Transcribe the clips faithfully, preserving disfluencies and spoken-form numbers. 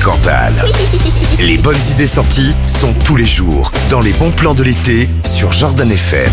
Cantal. Les bonnes idées sorties sont tous les jours dans les bons plans de l'été sur Jordan F M.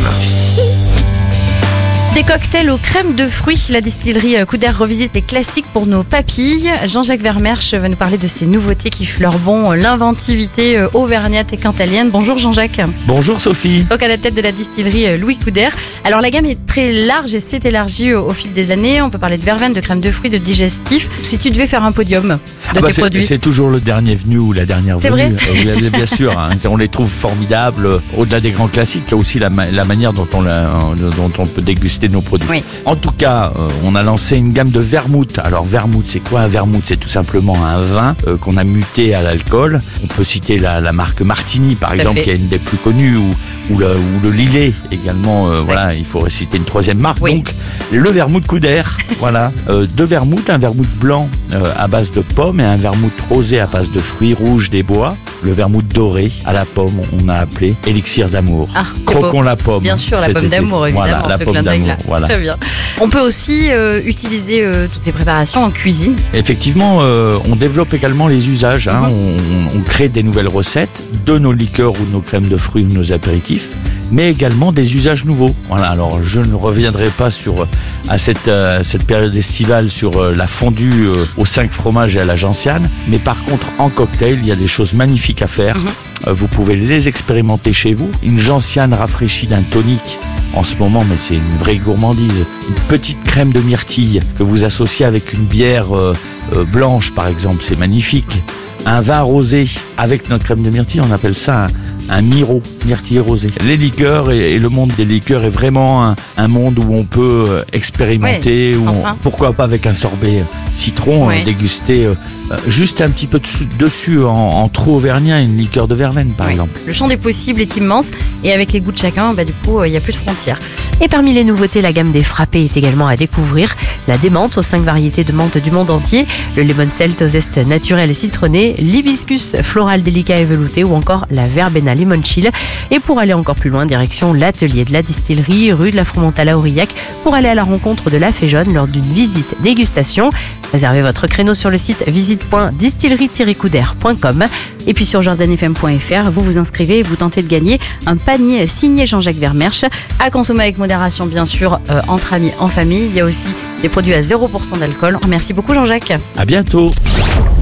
Des cocktails aux crèmes de fruits. La distillerie Couder revisite les classiques pour nos papilles. Jean-Jacques Vermersch va nous parler de ces nouveautés qui fleurent l'inventivité auvergnate et cantalienne. Bonjour Jean-Jacques. Bonjour Sophie. Donc à la tête de la distillerie Louis Couder. Alors la gamme est très large et s'est élargie au, au fil des années. On peut parler de verveine, de crème de fruits, de digestifs. Si tu devais faire un podium de ah bah tes c'est, produits. C'est toujours le dernier venu ou la dernière c'est venue. C'est vrai euh, Bien sûr, hein, on les trouve formidables. Au-delà des grands classiques, il y a aussi la, la manière dont on, la, dont on peut déguster nos produits. Oui. En tout cas, euh, on a lancé une gamme de vermouth. Alors vermouth, c'est quoi un vermouth? C'est tout simplement un vin euh, qu'on a muté à l'alcool. On peut citer la, la marque Martini, par tout exemple, qui est une des plus connues, ou, ou, le, ou le Lillet également. Euh, voilà, il faut citer une troisième marque. Oui. Donc, le vermouth Couder. Voilà, euh, deux vermouths, un vermouth blanc euh, à base de pommes et un vermouth rosé à base de fruits rouges des bois. Le vermouth doré à la pomme, on a appelé élixir d'amour. Ah, Croquons la pomme. Bien sûr, la pomme été. d'amour, évidemment. Voilà, la ce pomme clin d'œil d'amour. là. Voilà. Très bien. On peut aussi euh, utiliser euh, toutes ces préparations en cuisine. Effectivement, euh, on développe également les usages. Hein. Mm-hmm. on, on crée des nouvelles recettes de nos liqueurs ou de nos crèmes de fruits ou de nos apéritifs, mais également des usages nouveaux. Voilà. Alors, je ne reviendrai pas sur à cette, euh, cette période estivale sur euh, la fondue euh, aux cinq fromages et à la gentiane, mais par contre, en cocktail, il y a des choses magnifiques à faire. Mm-hmm. Euh, vous pouvez les expérimenter chez vous. Une gentiane rafraîchie d'un tonic en ce moment, mais c'est une vraie gourmandise. Une petite crème de myrtille que vous associez avec une bière euh, euh, blanche, par exemple, c'est magnifique. Un vin rosé avec notre crème de myrtille, on appelle ça un, un miro, myrtille rosé. Les liqueurs et, et le monde des liqueurs est vraiment un, un monde où on peut expérimenter, ouais, où on, fin. pourquoi pas avec un sorbet citron, ouais. euh, déguster euh, juste un petit peu dessus, dessus en, en trop auvergnat, une liqueur de verveine par ouais. exemple. Le champ des possibles est immense et avec les goûts de chacun, bah, du coup, il euh, n'y a plus de frontières. Et parmi les nouveautés, la gamme des frappés est également à découvrir. La démenthe aux cinq variétés de menthe du monde entier, le lemon celt au zeste naturel et citronné, l'hibiscus floral délicat et velouté ou encore la verbena limonchill. Et pour aller encore plus loin, direction l'atelier de la distillerie, rue de la Fromentale à Aurillac, pour aller à la rencontre de la fée jaune lors d'une visite dégustation. Réservez votre créneau sur le site visite point distillerie tiret couder point com. Et puis sur jordan f m point f r, vous vous inscrivez et vous tentez de gagner un panier signé Jean-Jacques Vermersch, à consommer avec modération bien sûr, euh, entre amis, en famille. Il y a aussi des produits à zéro pour cent d'alcool. Merci beaucoup Jean-Jacques. À bientôt.